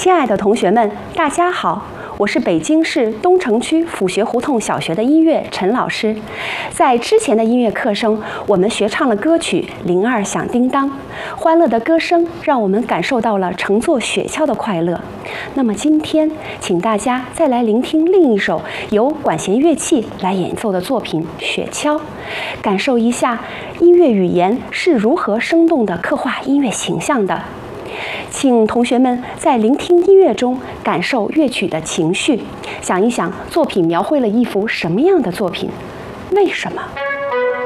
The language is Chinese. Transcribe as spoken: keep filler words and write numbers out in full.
亲爱的同学们，大家好，我是北京市东城区府学胡同小学的音乐陈老师。在之前的音乐课中，我们学唱了歌曲《铃儿响叮当》，欢乐的歌声让我们感受到了乘坐雪橇的快乐。那么今天，请大家再来聆听另一首由管弦乐器来演奏的作品《雪橇》，感受一下音乐语言是如何生动地刻画音乐形象的。请同学们在聆听音乐中感受乐曲的情绪，想一想作品描绘了一幅什么样的作品，为什么？